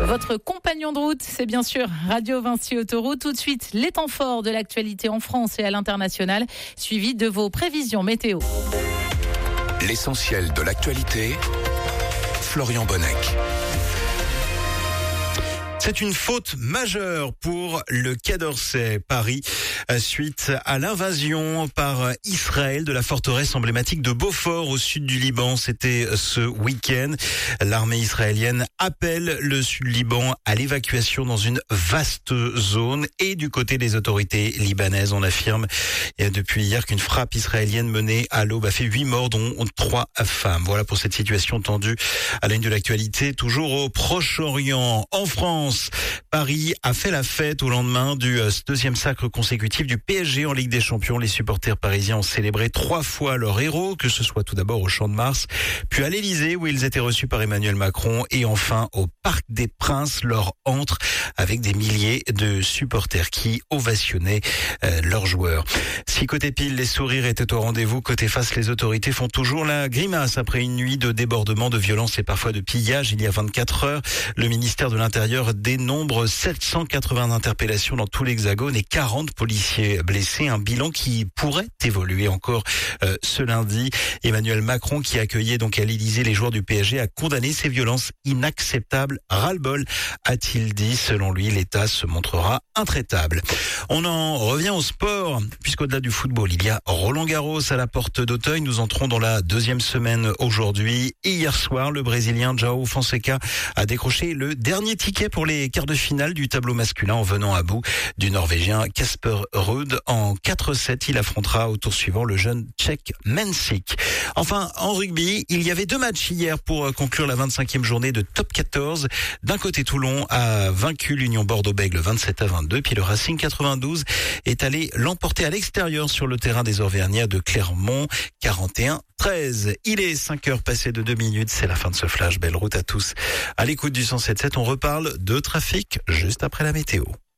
Votre compagnon de route, c'est bien sûr Radio Vinci Autoroute. Tout de suite, les temps forts de l'actualité en France et à l'international, suivi de vos prévisions météo. L'essentiel de l'actualité, Florian Bonnec. C'est une faute majeure pour le Quai d'Orsay, Paris, suite à l'invasion par Israël de la forteresse emblématique de Beaufort au sud du Liban. C'était ce week-end. L'armée israélienne appelle le sud Liban à l'évacuation dans une vaste zone. Et du côté des autorités libanaises, on affirme depuis hier qu'une frappe israélienne menée à l'aube a fait 8 morts, dont 3 femmes. Voilà pour cette situation tendue à la une de l'actualité. Toujours au Proche-Orient, en France, Paris a fait la fête au lendemain du deuxième sacre consécutif du PSG en Ligue des Champions. Les supporters parisiens ont célébré 3 fois leur héros, que ce soit tout d'abord au Champ de Mars, puis à l'Élysée où ils étaient reçus par Emmanuel Macron, et enfin au Parc des Princes, leur antre, avec des milliers de supporters qui ovationnaient leurs joueurs. Si côté pile, les sourires étaient au rendez-vous, côté face, les autorités font toujours la grimace après une nuit de débordements, de violence et parfois de pillage. Il y a 24 heures, le ministère de l'Intérieur dénombre 780 interpellations dans tout l'Hexagone et 40 policiers blessés. Un bilan qui pourrait évoluer encore ce lundi. Emmanuel Macron, qui accueillait donc à l'Élysée les joueurs du PSG, a condamné ces violences inacceptables. Ras-le-bol, a-t-il dit. Selon lui, l'État se montrera intraitable. On en revient au sport, puisqu'au-delà du football, il y a Roland-Garros à la porte d'Auteuil. Nous entrons dans la deuxième semaine aujourd'hui. Et hier soir, le Brésilien João Fonseca a décroché le dernier ticket pour les quarts de finale du tableau masculin en venant à bout du Norvégien Casper Ruud. En 4-7, il affrontera au tour suivant le jeune Tchèque Mensik. Enfin, en rugby, il y avait 2 matchs hier pour conclure la 25e journée de Top 14. D'un côté, Toulon a vaincu l'Union Bordeaux-Bègles 27-22, puis le Racing 92 est allé l'emporter à l'extérieur sur le terrain des Auvergnats de Clermont 41-13. Il est 5 heures passées de 2 minutes, c'est la fin de ce flash. Belle route à tous. À l'écoute du 107.7, on reparle de trafic juste après la météo.